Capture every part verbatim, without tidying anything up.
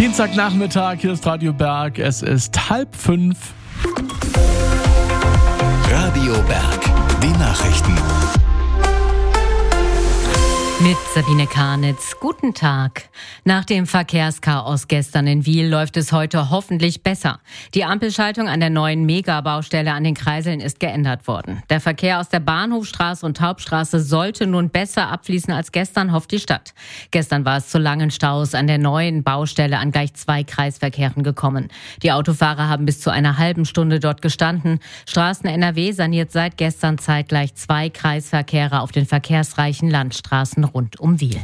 Dienstagnachmittag, hier ist Radio Berg, es ist halb fünf. Radio Berg, die Nachrichten. Mit Sabine Karnitz. Guten Tag. Nach dem Verkehrschaos gestern in Wil läuft es heute hoffentlich besser. Die Ampelschaltung an der neuen Megabaustelle an den Kreiseln ist geändert worden. Der Verkehr aus der Bahnhofstraße und Hauptstraße sollte nun besser abfließen als gestern, hofft die Stadt. Gestern war es zu langen Staus an der neuen Baustelle an gleich zwei Kreisverkehren gekommen. Die Autofahrer haben bis zu einer halben Stunde dort gestanden. Straßen N R W saniert seit gestern zeitgleich zwei Kreisverkehre auf den verkehrsreichen Landstraßen rund um Wil.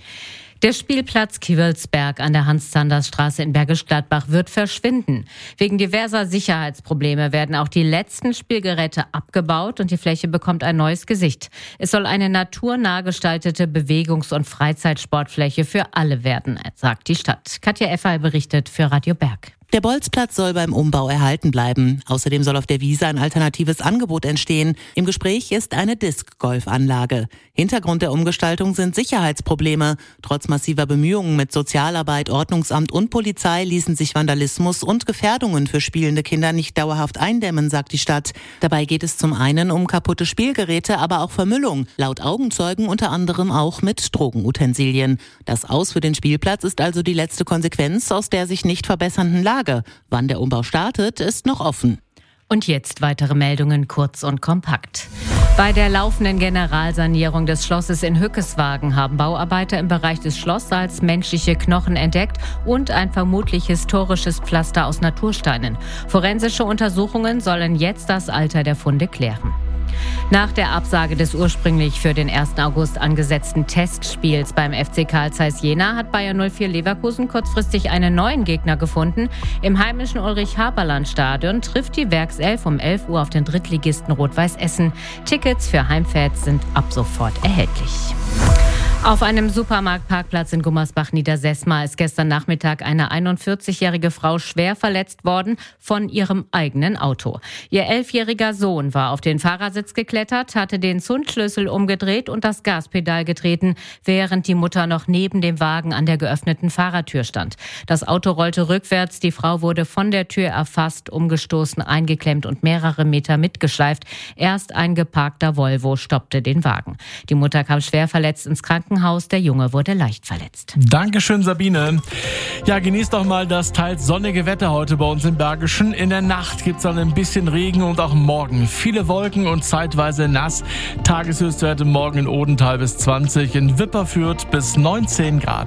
Der Spielplatz Kiewelsberg an der Hans-Zanders-Straße in Bergisch Gladbach wird verschwinden. Wegen diverser Sicherheitsprobleme werden auch die letzten Spielgeräte abgebaut und die Fläche bekommt ein neues Gesicht. Es soll eine naturnah gestaltete Bewegungs- und Freizeitsportfläche für alle werden, sagt die Stadt. Katja Effer berichtet für Radio Berg. Der Bolzplatz soll beim Umbau erhalten bleiben. Außerdem soll auf der Wiese ein alternatives Angebot entstehen. Im Gespräch ist eine Disc-Golf-Anlage. Hintergrund der Umgestaltung sind Sicherheitsprobleme. Trotz massiver Bemühungen mit Sozialarbeit, Ordnungsamt und Polizei ließen sich Vandalismus und Gefährdungen für spielende Kinder nicht dauerhaft eindämmen, sagt die Stadt. Dabei geht es zum einen um kaputte Spielgeräte, aber auch Vermüllung. Laut Augenzeugen unter anderem auch mit Drogenutensilien. Das Aus für den Spielplatz ist also die letzte Konsequenz aus der sich nicht verbessernden Lage. Wann der Umbau startet, ist noch offen. Und jetzt weitere Meldungen kurz und kompakt. Bei der laufenden Generalsanierung des Schlosses in Hückeswagen haben Bauarbeiter im Bereich des Schlosssaals menschliche Knochen entdeckt und ein vermutlich historisches Pflaster aus Natursteinen. Forensische Untersuchungen sollen jetzt das Alter der Funde klären. Nach der Absage des ursprünglich für den ersten August angesetzten Testspiels beim F C Carl Zeiss Jena hat Bayer null vier Leverkusen kurzfristig einen neuen Gegner gefunden. Im heimischen Ulrich-Haberland-Stadion trifft die Werkself um elf Uhr auf den Drittligisten Rot-Weiß Essen. Tickets für Heimfans sind ab sofort erhältlich. Auf einem Supermarktparkplatz in Gummersbach-Niedersesma ist gestern Nachmittag eine einundvierzigjährige Frau schwer verletzt worden von ihrem eigenen Auto. Ihr elfjähriger Sohn war auf den Fahrersitz geklettert, hatte den Zündschlüssel umgedreht und das Gaspedal getreten, während die Mutter noch neben dem Wagen an der geöffneten Fahrertür stand. Das Auto rollte rückwärts, die Frau wurde von der Tür erfasst, umgestoßen, eingeklemmt und mehrere Meter mitgeschleift. Erst ein geparkter Volvo stoppte den Wagen. Die Mutter kam schwer verletzt ins Krankenhaus. Der Junge wurde leicht verletzt. Dankeschön, Sabine. Ja, genießt doch mal das teils sonnige Wetter heute bei uns im Bergischen. In der Nacht gibt es dann ein bisschen Regen und auch morgen viele Wolken und zeitweise nass. Tageshöchstwerte morgen in Odenthal bis zwanzig, in Wipperfürth bis neunzehn Grad.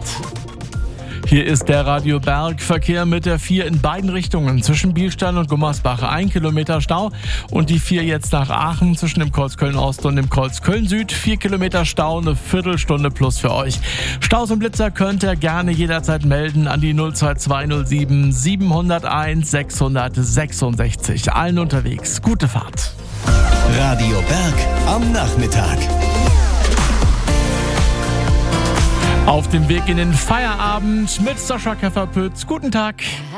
Hier ist der Radio Berg. Verkehr mit der vier in beiden Richtungen zwischen Bielstein und Gummersbach. Ein Kilometer Stau und die vier jetzt nach Aachen zwischen dem Kreuz Köln-Ost und dem Kreuz Köln-Süd. Vier Kilometer Stau, eine Viertelstunde plus für euch. Staus und Blitzer könnt ihr gerne jederzeit melden an die null zwei zwei null sieben sieben null eins sechs sechs sechs. Allen unterwegs. Gute Fahrt. Radio Berg am Nachmittag. Auf dem Weg in den Feierabend mit Sascha Käferpütz. Guten Tag.